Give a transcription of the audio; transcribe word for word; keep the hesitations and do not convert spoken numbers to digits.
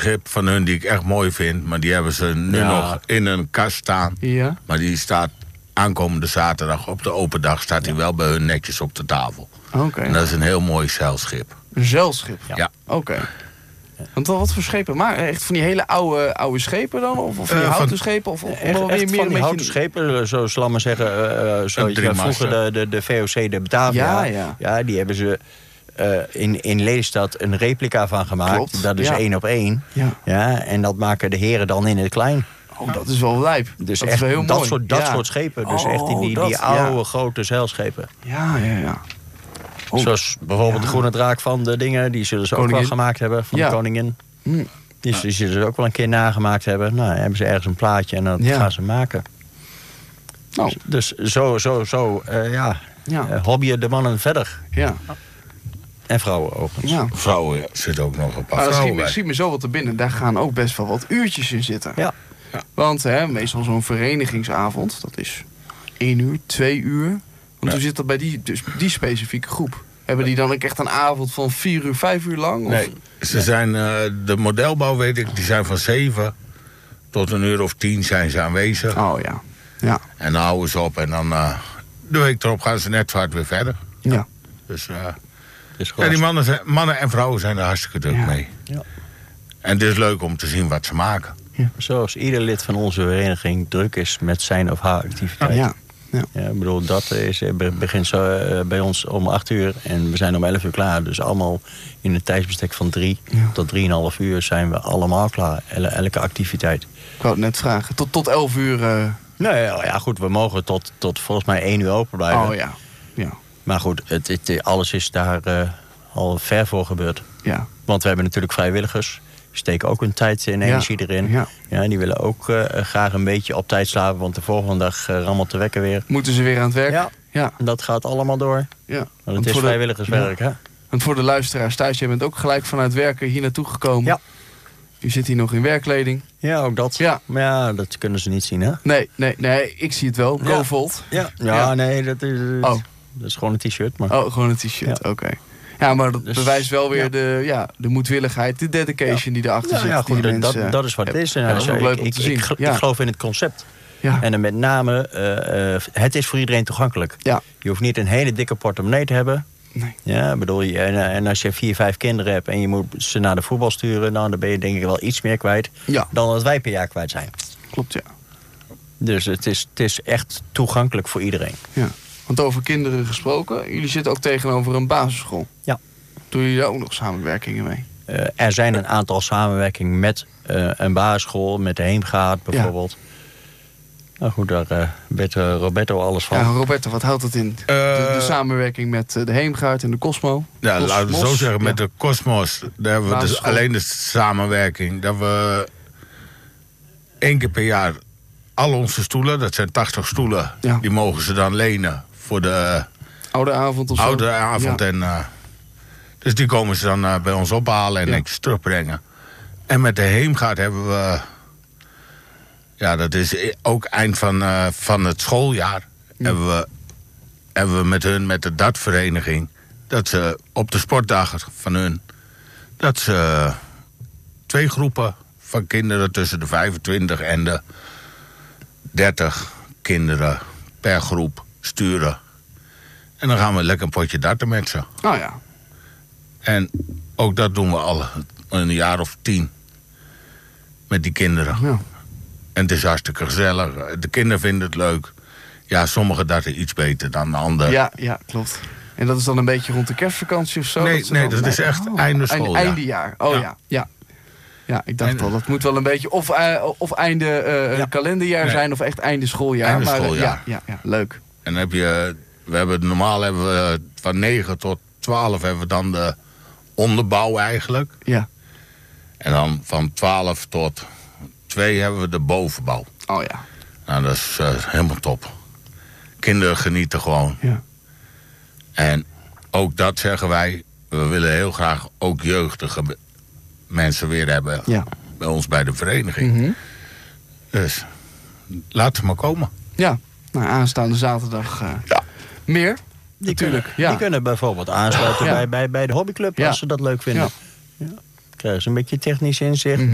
schip van hun die ik echt mooi vind. Maar die hebben ze nu Ja. nog in een kast staan. Ja. Maar die staat aankomende zaterdag op de open dag... staat hij wel bij hun netjes op de tafel. Oké. En dat is een heel mooi zeilschip. Een zeilschip? Ja. Oké. Want wat voor schepen? Maar echt van die hele oude, oude schepen dan? Of, of van die Uh, houten van, schepen? Of, of Echt, wel echt weer van een die houten beetje- schepen, zo zal ik maar zeggen, uh, zoals je driemaster. vroeger de, de, de V O C, de Batavia. Ja, ja. Ja, die hebben ze uh, in, in Lelystad een replica van gemaakt. Klopt, Dat is ja. één op één. Ja. Ja, en dat maken de heren dan in het klein. Oh, dat is wel lijp. Dus dat echt is wel heel dat, mooi. soort, dat Ja. soort schepen. Dus Oh, echt die, die, dat, die oude, ja. grote zeilschepen. Ja, ja, ja. Oh. Zoals bijvoorbeeld Ja. de Groene Draak van de dingen. Die zullen ze ook Koningin. wel gemaakt hebben, van Ja. de koningin. Hm. Die, die zullen ze ook wel een keer nagemaakt hebben. Nou, hebben ze ergens een plaatje en dat Ja. gaan ze maken. Nou, Dus zo, zo, zo, uh, ja, ja. uh, hobbyen de mannen verder. Ja. En vrouwen overigens. Ja. Vrouwen, ja, zitten ook nog een paar Maar dan schiet vrouwen me, bij. schiet me zo wat te binnen. Daar gaan ook best wel wat uurtjes in zitten. Ja. Want hè, meestal zo'n verenigingsavond, dat is één uur, twee uur. Want Ja. hoe zit dat bij die, dus die specifieke groep? Hebben die dan ook echt een avond van vier uur, vijf uur lang? Of? Nee, ze zijn, uh, de modelbouw weet ik, die zijn van zeven tot een uur of tien zijn ze aanwezig. Oh ja. Ja. En dan houden ze op en dan uh, de week erop gaan ze net vaart weer verder. Ja. Dus uh, Dus ja, gewoon die mannen, zijn, mannen en vrouwen zijn er hartstikke druk Ja. mee. Ja. En het is leuk om te zien wat ze maken. zoals ieder lid van onze vereniging druk is met zijn of haar activiteit. Ja. Ja. Ja, ik bedoel, dat is, begint zo uh, bij ons om acht uur en we zijn om elf uur klaar. Dus allemaal in een tijdsbestek van drie Ja. tot drieënhalf uur zijn we allemaal klaar. El- elke activiteit. Ik wou het net vragen. Tot, tot elf uur. Uh... Nou ja, ja, goed, we mogen tot, tot volgens mij één uur open blijven. Oh ja. Ja. Maar goed, het, het, alles is daar uh, al ver voor gebeurd. Ja. Want we hebben natuurlijk vrijwilligers. Die steken ook hun tijd en energie Ja. erin. Ja. Ja, die willen ook uh, graag een beetje op tijd slapen. Want de volgende dag uh, rammelt de wekker weer. Moeten ze weer aan het werk? Ja. Ja. En dat gaat allemaal door. Ja. Want Want het is voor de- vrijwilligerswerk, hè? Want voor de luisteraars thuis, jij bent ook gelijk vanuit werken hier naartoe gekomen. Ja. Je zit hier nog in werkkleding. Ja, ook dat. Ja. Maar ja, dat kunnen ze niet zien, hè? Nee, nee, nee, ik zie het wel. Ja. Go Volt. Ja, ja, Ja. nee, dat is, Oh. dat is gewoon een t-shirt. Maar... Oh, gewoon een t-shirt, Ja. oké. Ja, maar dat Dus, bewijst wel weer ja. de, ja, de moedwilligheid, de dedication die erachter Ja, zit. ja, die goed, de dat, mensen- dat is wat het is. En Ja, dat is als ook je- leuk ik, om te ik, zien. Ik, gel- Ja. ik geloof in het concept. Ja. En dan met name, uh, uh, het is voor iedereen toegankelijk. Ja. Je hoeft niet een hele dikke portemonnee te hebben. Nee. Ja, bedoel je, en, en als je vier, vijf kinderen hebt en je moet ze naar de voetbal sturen, nou, dan ben je denk ik wel iets meer kwijt Ja, dan dat wij per jaar kwijt zijn. klopt, ja. Dus het is, het is echt toegankelijk voor iedereen. ja. Want over kinderen gesproken, jullie zitten ook tegenover een basisschool. Ja. Doen jullie daar ook nog samenwerkingen mee? Uh, er zijn een aantal samenwerkingen met uh, een basisschool, met de Heemgaard bijvoorbeeld. Nou goed, daar uh, weet uh, Roberto alles van. Ja, Roberto, wat houdt dat in? de, de samenwerking met eh, de Heemgaard en de Cosmo? Ja, Cos- laten we zo Mos? zeggen, met Ja. de Cosmos, daar hebben we dus Basisschool. alleen de samenwerking. Dat we één keer per jaar al onze stoelen, dat zijn tachtig stoelen, Ja. die mogen ze dan lenen voor de Oude avond of zo? oude avond. Ja. En, uh, dus die komen ze dan uh, bij ons ophalen en Ja. netjes terugbrengen. En met de Heemgaard hebben we, ja, dat is ook eind van, uh, van het schooljaar, Ja. hebben, we, hebben we met hun, met de dartvereniging, dat ze op de sportdagen van hun, dat ze twee groepen van kinderen tussen de vijfentwintig en de dertig kinderen per groep sturen. En dan gaan we lekker een potje darten met ze. Nou ja. En ook dat doen we al een jaar of tien. Met die kinderen. ja. En het is hartstikke gezellig. De kinderen vinden het leuk. Ja, sommigen darten iets beter dan de anderen. Ja, ja, klopt. En dat is dan een beetje rond de kerstvakantie of zo? Nee, ze nee, dan- dat is echt einde schooljaar. Einde, eindejaar. Oh ja. Ja. ja. Ja, ik dacht En- al, dat moet wel een beetje of, eh, of einde eh, Ja. kalenderjaar Nee. zijn of echt einde schooljaar. Einde maar, eh, schooljaar. Ja, ja, ja, leuk. En dan heb je, we hebben normaal hebben we van negen tot twaalf hebben we dan de onderbouw eigenlijk. Ja. En dan van twaalf tot twee hebben we de bovenbouw. Oh ja. Nou, dat is uh, helemaal top. Kinderen genieten gewoon. Ja. En ook dat zeggen wij, we willen heel graag ook jeugdige be- mensen weer hebben Ja. bij ons bij de vereniging. Mhm. Dus laat ze maar komen. Ja. Nou, aanstaande zaterdag eh, Ja. meer. Die Natuurlijk, kunnen, ja. die kunnen bijvoorbeeld aansluiten Ja. bij, bij, bij de hobbyclub Ja. als ze dat leuk vinden. Ja. Ja. Krijgen ze een beetje technisch inzicht. Mhm.